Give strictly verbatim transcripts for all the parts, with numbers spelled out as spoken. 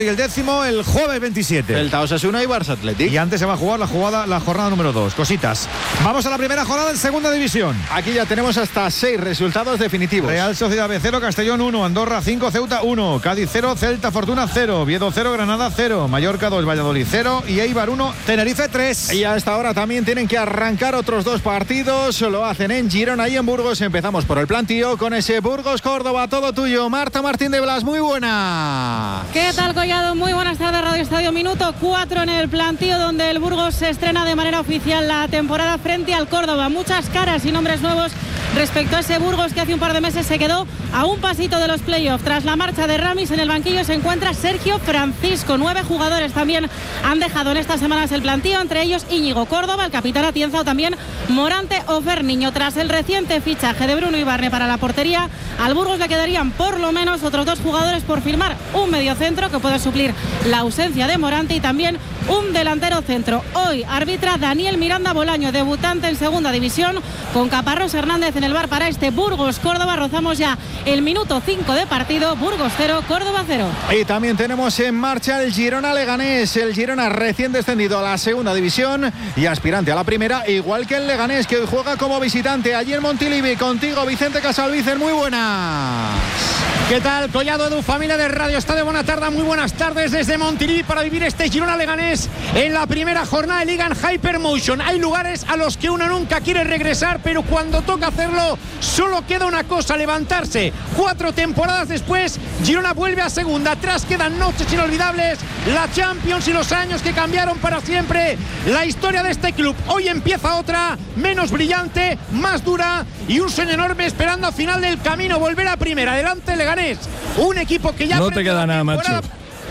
Y el décimo el jueves veintisiete. Celta Osasuna y Barça Athletic. Y antes se va a jugar la jugada, la jornada número dos. Cositas. Vamos a la primera jornada en segunda división. Aquí ya tenemos hasta seis resultados definitivos. Real Sociedad B cero, Castellón uno, Andorra cinco, Ceuta uno, Cádiz cero, Celta Fortuna cero, Oviedo cero, Granada cero, Mallorca dos, Valladolid cero y Eibar uno, Tenerife tres. Y a esta hora también tienen que arrancar otros dos partidos. Lo hacen en Girona y en Burgos. Empezamos por el plantío con ese Burgos-Córdoba. Todo tuyo, Marta Martín de Blas. Muy buena. ¿Qué tal, Collado? Muy buenas tardes. Radio Estadio, minuto cuatro en el plantío, donde el Burgos se estrena de manera oficial la temporada frente al Córdoba. Muchas caras y nombres nuevos respecto a ese Burgos que hace un par de meses se quedó a un pasito de los playoffs. Tras la marcha de Ramis, en el banquillo se encuentra Sergio Francisco. Nueve jugadores también han dejado en estas semanas el plantío, entre ellos Íñigo Córdoba, el capitán Atienza o también Morante o Ferniño. Tras el reciente fichaje de Bruno Ibarne para la portería, al Burgos le quedarían por lo menos otros dos jugadores por firmar: un mediocentro que puede suplir la ausencia de Morante y también un delantero centro. Hoy arbitra Daniel Miranda Bolaño, debutante en segunda división, con Caparrós Hernández en el bar para este Burgos-Córdoba. Rozamos ya el minuto cinco de partido. Burgos cero, Córdoba cero. Y también tenemos en marcha el Girona Leganés. El Girona recién descendido a la segunda división y aspirante a la primera, igual que el Leganés, que hoy juega como visitante allí en Montilivi. Contigo, Vicente Casalvícer, muy buenas. ¿Qué tal, Collado, Edu, familia de Radio Estadio? Buena tarde, muy buenas tardes desde Montilivi para vivir este Girona Leganés en la primera jornada de Liga en Hypermotion. Hay lugares a los que uno nunca quiere regresar, pero cuando toca hacerlo solo queda una cosa: levantarse. Cuatro temporadas después, Girona vuelve a segunda. Atrás quedan noches inolvidables, la Champions y los años que cambiaron para siempre la historia de este club. Hoy empieza otra, menos brillante, más dura y un sueño enorme esperando al final del camino volver a primera. Adelante Leganés. Un equipo que ya no te queda nada, macho.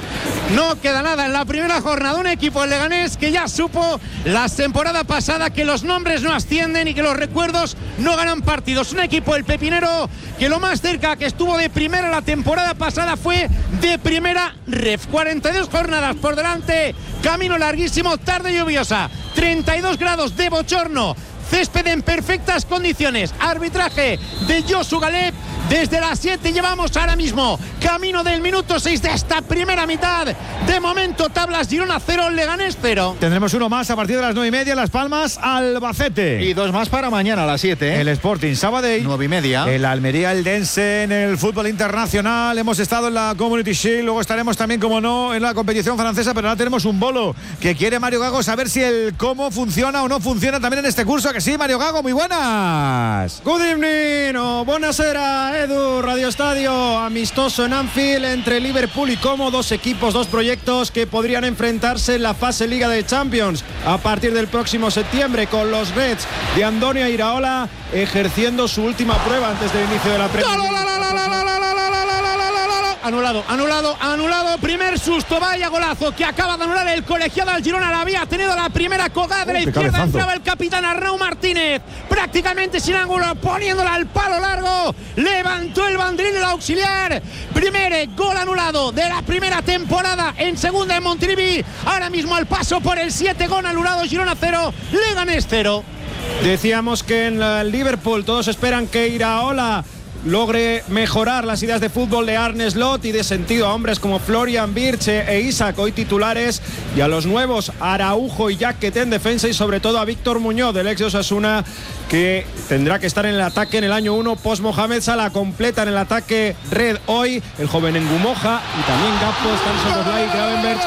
No queda nada en la primera jornada. Un equipo del Leganés que ya supo la temporada pasada que los nombres no ascienden y que los recuerdos no ganan partidos. Un equipo del Pepinero que lo más cerca que estuvo de primera la temporada pasada fue de primera ref. cuarenta y dos jornadas por delante, camino larguísimo, tarde lluviosa, treinta y dos grados de bochorno, césped en perfectas condiciones, arbitraje de Josu Galep. Desde las siete llevamos ahora mismo camino del minuto seis de esta primera mitad. De momento tablas Girona cero, Leganés cero. Tendremos uno más a partir de las nueve y media, Las Palmas, Albacete. Y dos más para mañana a las siete. ¿eh? El Sporting Sabadell. Nueve y media. El Almería Eldense en el fútbol internacional. Hemos estado en la Community Shield, luego estaremos también, como no, en la competición francesa, pero ahora tenemos un bolo que quiere Mario Gago saber si el cómo funciona o no funciona también en este curso. Que sí, Mario Gago, muy buenas. Good evening, o buonasera, Edu, Radio Estadio. Amistoso en Anfield entre Liverpool y Como, dos equipos, dos proyectos que podrían enfrentarse en la fase Liga de Champions a partir del próximo septiembre, con los Reds de Andoni Iraola ejerciendo su última prueba antes del inicio de la Premier League. Anulado, anulado, anulado. Primer susto, vaya golazo que acaba de anular el colegiado al Girona. La había tenido la primera colgada de la izquierda. Entraba el capitán Arnau Martínez, prácticamente sin ángulo, poniéndola al palo largo. Levantó el banderín del auxiliar. Primer gol anulado de la primera temporada en segunda en Montilivi. Ahora mismo al paso por el siete, gol anulado. Girona cero, Leganés cero. Decíamos que en el Liverpool todos esperan que Iraola logre mejorar las ideas de fútbol de Arne Slot y de sentido a hombres como Florian Wirtz e Isaac, hoy titulares, y a los nuevos Araujo y Jacket en defensa, y sobre todo a Víctor Muñoz, del ex de Osasuna, que tendrá que estar en el ataque en el año uno post Mohamed Salah. Completa en el ataque Red hoy, el joven Ngumoja y también Gappo, están Soboslai y Gravenberch.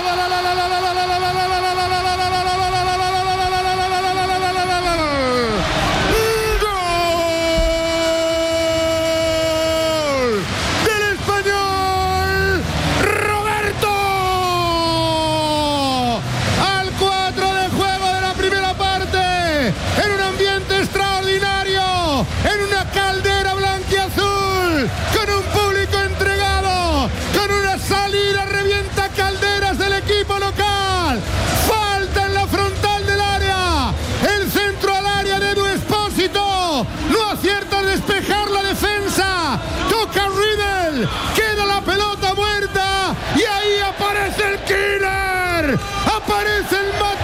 En una caldera blanquiazul, con un público entregado, con una salida revienta calderas del equipo local. Falta en la frontal del área, el centro al área de Edu Espósito, no acierta a despejar la defensa, toca Riddle, queda la pelota muerta y ahí aparece el killer, aparece el mate.